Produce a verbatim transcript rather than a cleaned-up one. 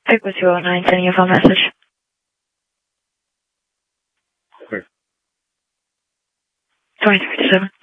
Vic was two oh nine, sending you a phone message. Where? twenty-three fifty-seven.